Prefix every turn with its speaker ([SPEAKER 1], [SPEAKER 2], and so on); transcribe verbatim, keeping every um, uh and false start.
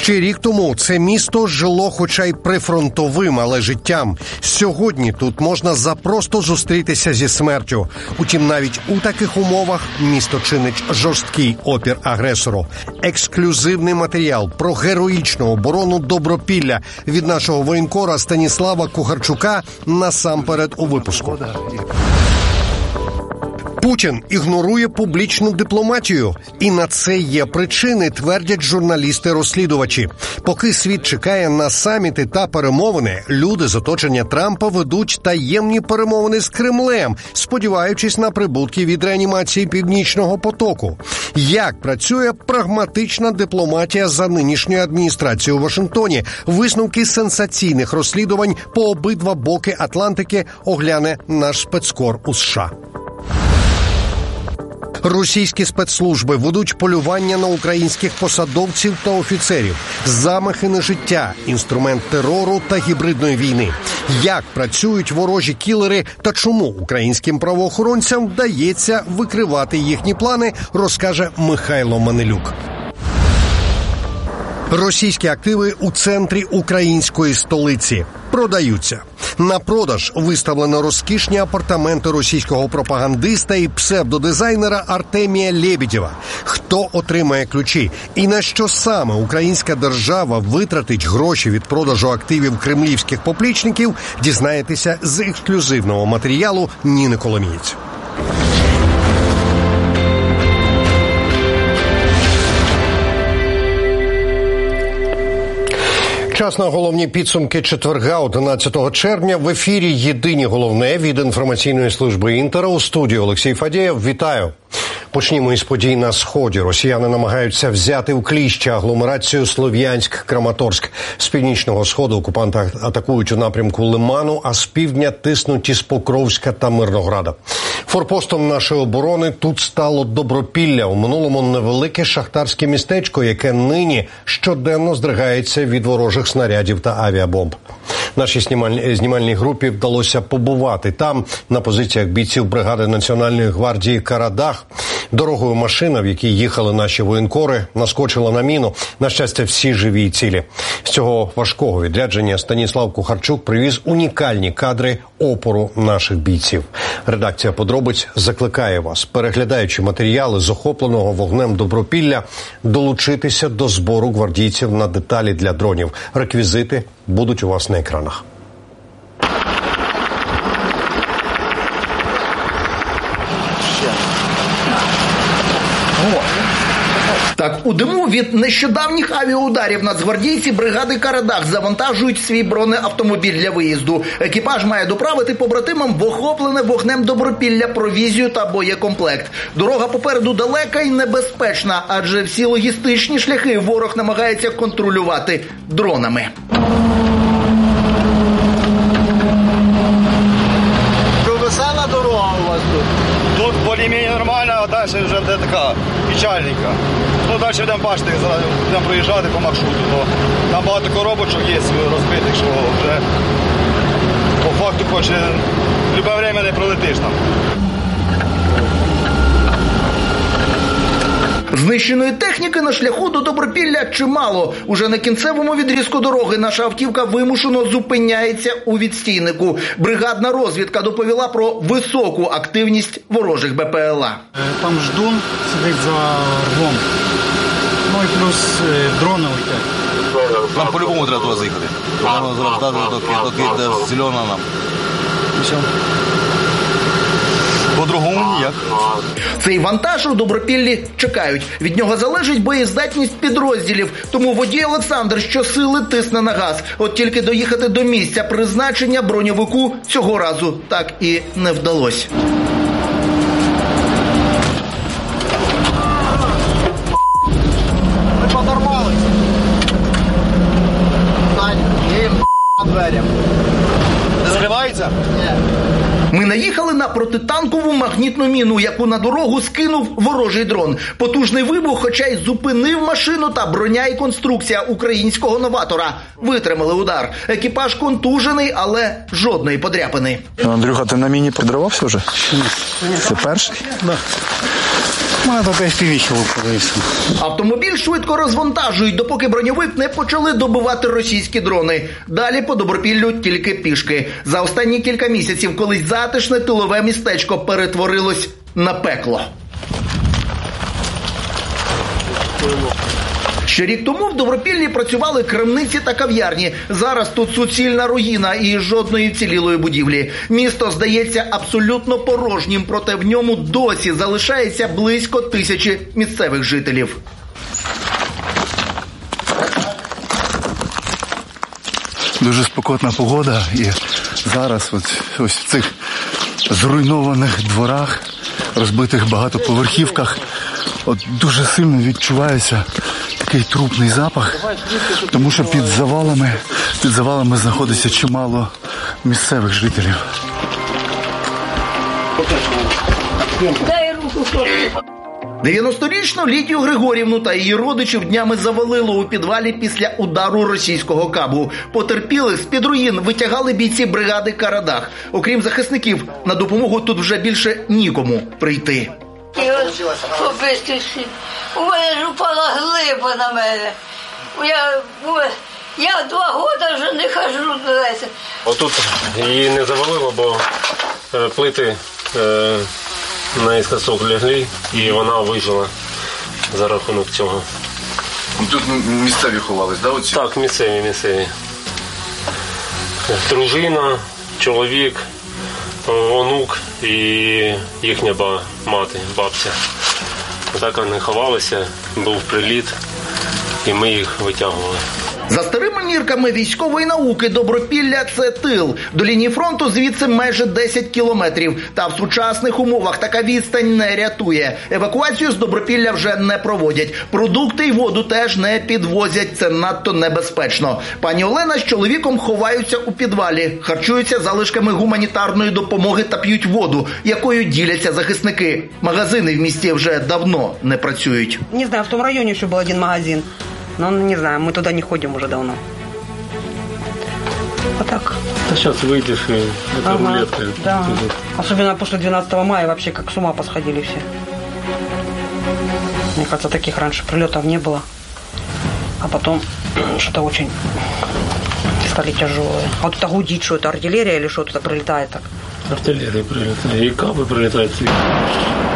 [SPEAKER 1] Ще рік тому це місто жило хоча й прифронтовим, але життям. Сьогодні тут можна запросто зустрітися зі смертю. Утім, навіть у таких умовах місто чинить жорсткий опір агресору. Ексклюзивний матеріал про героїчну оборону Добропілля від нашого воєнкора Станіслава Кухарчука насамперед у випуску. Путін ігнорує публічну дипломатію. І на це є причини, твердять журналісти-розслідувачі. Поки світ чекає на саміти та перемовини, люди з оточення Трампа ведуть таємні перемовини з Кремлем, сподіваючись на прибутки від реанімації Північного потоку. Як працює прагматична дипломатія за нинішньою адміністрацією у Вашингтоні? Висновки сенсаційних розслідувань по обидва боки Атлантики огляне наш спецкор у США. Російські спецслужби ведуть полювання на українських посадовців та офіцерів. Замахи на життя – інструмент терору та гібридної війни. Як працюють ворожі кілери та чому українським правоохоронцям вдається викривати їхні плани, розкаже Михайло Манилюк. Російські активи у центрі української столиці продаються. На продаж виставлено розкішні апартаменти російського пропагандиста і псевдодизайнера Артемія Лебедєва. Хто отримає ключі і на що саме українська держава витратить гроші від продажу активів кремлівських поплічників, дізнаєтеся з ексклюзивного матеріалу Ніни Коломієць. Час на головні підсумки четверга, одинадцятого червня. В ефірі «Єдині головне» від інформаційної служби «Інтера». У студії Олексій Фадєєв. Вітаю. Почнімо із подій на Сході. Росіяни намагаються взяти в кліщі агломерацію Слов'янськ-Краматорськ. З північного сходу окупанти атакують у напрямку Лиману, а з півдня тиснуть із Покровська та Мирнограда. Форпостом нашої оборони тут стало Добропілля. У минулому невелике шахтарське містечко, яке нині щоденно здригається від ворожих снарядів та авіабомб. Нашій знімальній групі вдалося побувати там, на позиціях бійців бригади Національної гвардії «Карадах». Дорогою машина, в якій їхали наші воєнкори, наскочила на міну. На щастя, всі живі і цілі. З цього важкого відрядження Станіслав Кухарчук привіз унікальні кадри опору наших бійців. Редакція «Подробиць» закликає вас, переглядаючи матеріали з охопленого вогнем Добропілля, долучитися до збору гвардійців на деталі для дронів. Реквізити будуть у вас на екранах.
[SPEAKER 2] Так, у диму від нещодавніх авіаударів нацгвардійці бригади «Карадах» завантажують свій бронеавтомобіль для виїзду. Екіпаж має доправити побратимам в охоплене вогнем Добропілля провізію та боєкомплект. Дорога попереду далека і небезпечна, адже всі логістичні шляхи ворог намагається контролювати дронами.
[SPEAKER 3] Весела дорога у вас тут? Тут більш-менш нормально, а далі вже буде така печальненька. Ну, далі будемо бачити, будемо проїжджати по маршруту. То там багато коробочок є розбитих, що вже по факту хоч любе время не пролетиш там.
[SPEAKER 2] Знищеної техніки на шляху до Добропілля чимало. Уже на кінцевому відрізку дороги наша автівка вимушено зупиняється у відстійнику. Бригадна розвідка доповіла про високу активність ворожих Бе Пе Ель А.
[SPEAKER 4] Там ждун сидить за рвом. Ну і плюс дрони летять.
[SPEAKER 5] Нам по-любому треба туди заїхати. Доки йде зелена нам. І все. По-другому ніяк.
[SPEAKER 2] Цей вантаж у Добропіллі чекають. Від нього залежить боєздатність підрозділів. Тому водій Олександр щосили тисне на газ. От тільки доїхати до місця призначення броньовику цього разу так і не вдалося.
[SPEAKER 3] Ми подорвалися. Стань, їм на дверям. Не закривається? Ні.
[SPEAKER 2] Ми наїхали на протитанкову магнітну міну, яку на дорогу скинув ворожий дрон. Потужний вибух, хоча й зупинив машину, та броня і конструкція українського новатора витримали удар. Екіпаж контужений, але жодної подряпини.
[SPEAKER 6] Андрюха, ти на міні підривався вже? Ні. Ти перший?
[SPEAKER 4] Да. У мене тут еф пі ві ще випадає.
[SPEAKER 2] Автомобіль швидко розвантажують, допоки броньовик не почали добивати російські дрони. Далі по Добропіллю тільки пішки. За останні кілька місяців колись затишне тилове містечко перетворилось на пекло. Ще рік тому в Добропіллі працювали крамниці та кав'ярні. Зараз тут суцільна руїна і жодної вцілілої будівлі. Місто здається абсолютно порожнім, проте в ньому досі залишається близько тисячі місцевих жителів.
[SPEAKER 6] Дуже спекотна погода, і зараз ось, ось в цих зруйнованих дворах, розбитих багатоповерхівках, от дуже сильно відчувається такий трупний запах, тому що під завалами, під завалами знаходиться чимало місцевих жителів.
[SPEAKER 2] дев'яносторічну Лідію Григорівну та її родичів днями завалило у підвалі після удару російського кабу. Потерпілих з-під руїн витягали бійці бригади «Карадах». Окрім захисників, на допомогу тут вже більше нікому прийти.
[SPEAKER 7] І ось побитися. У мене ж упала глиба на мене. Я, я два роки вже не хожу.
[SPEAKER 8] Отут її не завалило, бо е, плити е, наіскосок лягли, і вона вижила за рахунок цього.
[SPEAKER 6] Тут місцеві ховались, да, оці?
[SPEAKER 8] Так, місцеві, місцеві. Дружина, чоловік, онук і їхня ба, мати, бабця. Так вони ховалися, був приліт, і ми їх витягували.
[SPEAKER 2] За старими мірками військової науки Добропілля – це тил. До лінії фронту звідси майже десять кілометрів. Та в сучасних умовах така відстань не рятує. Евакуацію з Добропілля вже не проводять. Продукти й воду теж не підвозять. Це надто небезпечно. Пані Олена з чоловіком ховаються у підвалі. Харчуються залишками гуманітарної допомоги та п'ють воду, якою діляться захисники. Магазини в місті вже давно не працюють.
[SPEAKER 9] Не знаю, в тому районі ще був один магазин. Но, не знаю, мы туда не ходим уже давно. А так.
[SPEAKER 8] Да сейчас выйдешь, и это
[SPEAKER 9] ага,
[SPEAKER 8] рулетка.
[SPEAKER 9] Да. Особенно после двенадцатого мая вообще как с ума посходили все. Мне кажется, таких раньше прилетов не было. А потом что-то очень стали тяжелые. А вот это гудит, что это артиллерия или что-то прилетает так?
[SPEAKER 8] Артиллерия прилетает, и кабы прилетают.